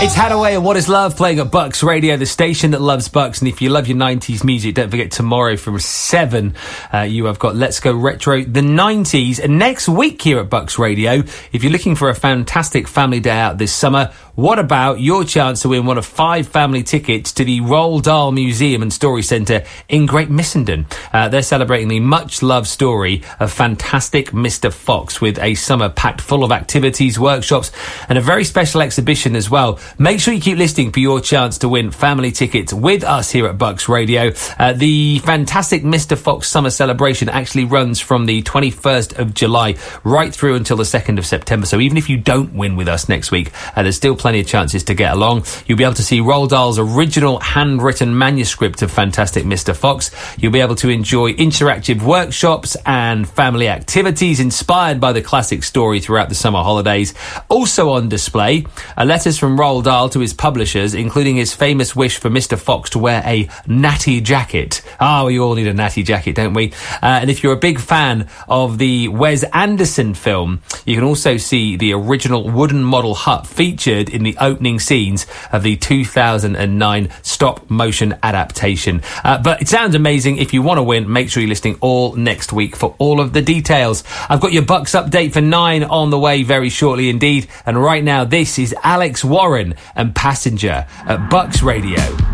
It's Hadaway and What Is Love playing at Bucks Radio, the station that loves Bucks. And if you love your 90s music, don't forget tomorrow from 7, you have got Let's Go Retro, the 90s. And next week here at Bucks Radio, if you're looking for a fantastic family day out this summer, what about your chance to win one of 5 family tickets to the Roald Dahl Museum and Story Centre in Great Missenden? They're celebrating the much-loved story of Fantastic Mr. Fox with a summer packed full of activities, workshops and a very special exhibition as well. Make sure you keep listening for your chance to win family tickets with us here at Bucks Radio. The Fantastic Mr. Fox Summer Celebration actually runs from the 21st of July right through until the 2nd of September. So even if you don't win with us next week, there's still plenty of chances to get along. You'll be able to see Roald Dahl's original handwritten manuscript of Fantastic Mr. Fox. You'll be able to enjoy interactive workshops and family activities inspired by the classic story throughout the summer holidays. Also on display are letters from Roald Dahl to his publishers, including his famous wish for Mr. Fox to wear a natty jacket. We all need a natty jacket, don't we? And if you're a big fan of the Wes Anderson film, you can also see the original wooden model hut featured in the opening scenes of the 2009 stop-motion adaptation. But it sounds amazing. If you want to win, make sure you're listening all next week for all of the details. I've got your Bucks update for 9 on the way very shortly indeed. And right now, this is Alex Warren and Passenger at Bucks Radio.